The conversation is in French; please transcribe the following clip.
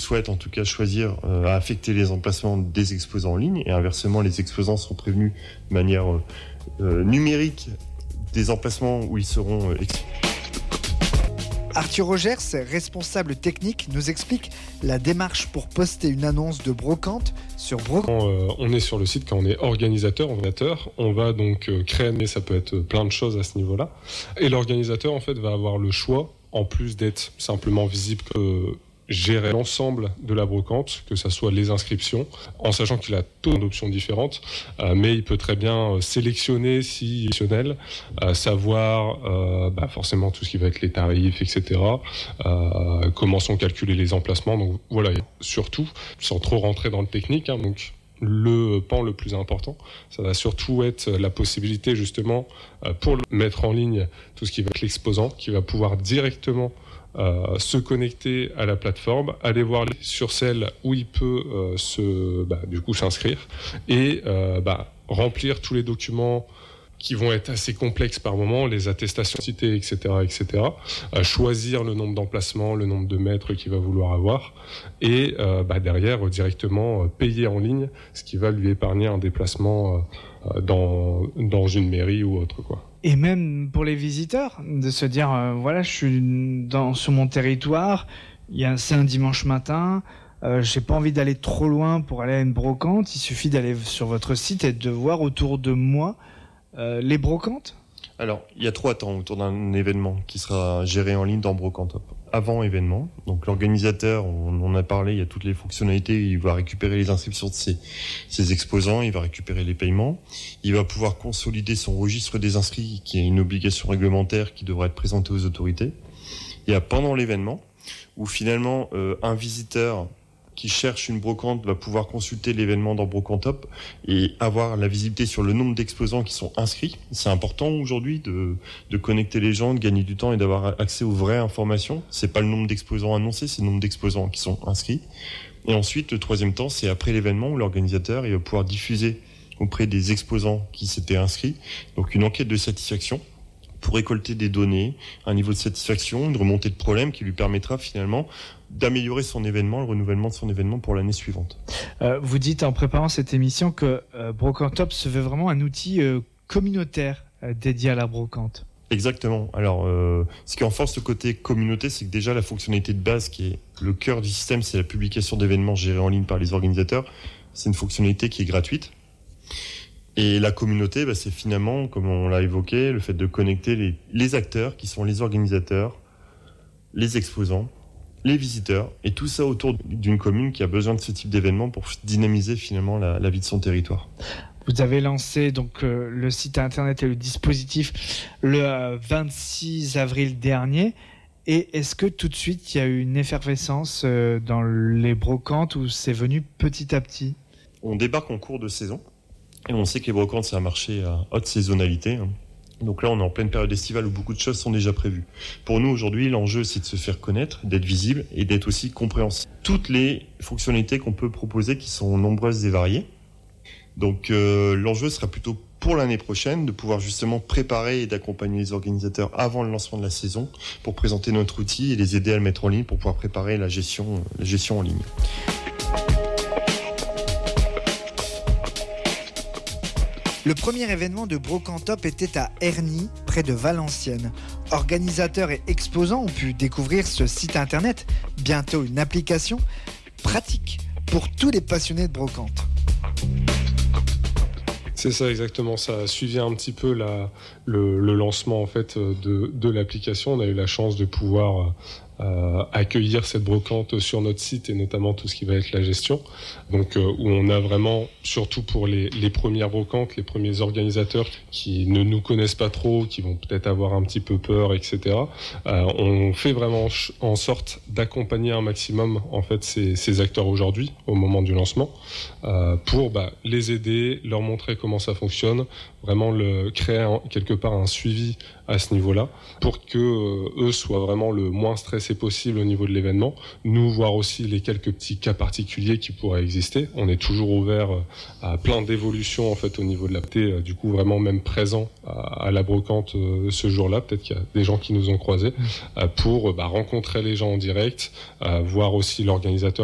souhaitent en tout cas choisir à affecter les emplacements des exposants en ligne, et inversement, les exposants seront prévenus de manière numérique des emplacements où ils seront exposés. Arthur Rogers, responsable technique, nous explique la démarche pour poster une annonce de brocante sur Brocante. Quand on est sur le site, quand on est organisateur, on va donc créer, mais ça peut être plein de choses à ce niveau-là. Et l'organisateur, en fait, va avoir le choix, en plus d'être simplement visible, gérer l'ensemble de la brocante, que ça soit les inscriptions, en sachant qu'il a tant d'options différentes, mais il peut très bien sélectionner si optionnel, savoir forcément tout ce qui va être les tarifs, etc., comment sont calculés les emplacements. Donc voilà, surtout, sans trop rentrer dans le technique, donc le pan le plus important, ça va surtout être la possibilité justement pour mettre en ligne tout ce qui va être l'exposant, qui va pouvoir directement se connecter à la plateforme, aller voir sur celle où il peut s'inscrire et remplir tous les documents qui vont être assez complexes par moment, les attestations citées, etc., choisir le nombre d'emplacements, le nombre de mètres qu'il va vouloir avoir, et derrière directement payer en ligne, ce qui va lui épargner un déplacement dans une mairie ou autre, quoi. Et même pour les visiteurs, de se dire, je suis sur mon territoire, c'est un dimanche matin, j'ai pas envie d'aller trop loin pour aller à une brocante, il suffit d'aller sur votre site et de voir autour de moi les brocantes. Alors, il y a 3 temps autour d'un événement qui sera géré en ligne dans Brocantop. Avant événement, donc l'organisateur, on en a parlé, il y a toutes les fonctionnalités, il va récupérer les inscriptions de ses exposants, il va récupérer les paiements, il va pouvoir consolider son registre des inscrits, qui est une obligation réglementaire qui devra être présentée aux autorités. Il y a pendant l'événement, où finalement un visiteur qui cherche une brocante va pouvoir consulter l'événement dans Brocantop et avoir la visibilité sur le nombre d'exposants qui sont inscrits. C'est important aujourd'hui de connecter les gens, de gagner du temps et d'avoir accès aux vraies informations. C'est pas le nombre d'exposants annoncés, c'est le nombre d'exposants qui sont inscrits. Et ensuite, le 3e temps, c'est après l'événement où l'organisateur il va pouvoir diffuser auprès des exposants qui s'étaient inscrits, donc une enquête de satisfaction pour récolter des données, un niveau de satisfaction, une remontée de problème qui lui permettra finalement d'améliorer son événement, le renouvellement de son événement pour l'année suivante. Vous dites en préparant cette émission que Brocantop se veut vraiment un outil communautaire dédié à la brocante. Exactement. Alors, ce qui renforce le côté communauté, c'est que déjà la fonctionnalité de base qui est le cœur du système, c'est la publication d'événements gérés en ligne par les organisateurs. C'est une fonctionnalité qui est gratuite. Et la communauté, c'est finalement, comme on l'a évoqué, le fait de connecter les acteurs qui sont les organisateurs, les exposants, les visiteurs, et tout ça autour d'une commune qui a besoin de ce type d'événement pour dynamiser finalement la vie de son territoire. Vous avez lancé donc le site internet et le dispositif le 26 avril dernier. Et est-ce que tout de suite il y a eu une effervescence dans les brocantes ou c'est venu petit à petit ? On débarque en cours de saison. Et on sait que les brocantes, c'est un marché à haute saisonnalité. Donc là, on est en pleine période estivale où beaucoup de choses sont déjà prévues. Pour nous, aujourd'hui, l'enjeu, c'est de se faire connaître, d'être visible et d'être aussi compréhensible. Toutes les fonctionnalités qu'on peut proposer, qui sont nombreuses et variées. Donc l'enjeu sera plutôt pour l'année prochaine de pouvoir justement préparer et d'accompagner les organisateurs avant le lancement de la saison pour présenter notre outil et les aider à le mettre en ligne pour pouvoir préparer la gestion en ligne. Le premier événement de Brocantop était à Ernie, près de Valenciennes. Organisateurs et exposants ont pu découvrir ce site internet, bientôt une application pratique pour tous les passionnés de brocante. C'est ça exactement, ça a suivi un petit peu le lancement en fait de l'application. On a eu la chance de pouvoir accueillir cette brocante sur notre site et notamment tout ce qui va être la gestion. Donc où on a vraiment, surtout pour les premières brocantes, les premiers organisateurs qui ne nous connaissent pas trop, qui vont peut-être avoir un petit peu peur, etc. On fait vraiment en sorte d'accompagner un maximum en fait ces acteurs aujourd'hui au moment du lancement pour les aider, leur montrer comment ça fonctionne, vraiment créer quelque part un suivi à ce niveau-là pour que eux soient vraiment le moins stressés possible au niveau de l'événement. Nous, voir aussi les quelques petits cas particuliers qui pourraient exister. On est toujours ouvert à plein d'évolutions en fait au niveau de la du coup vraiment même présent à la brocante ce jour-là. Peut-être qu'il y a des gens qui nous ont croisés pour rencontrer les gens en direct, voir aussi l'organisateur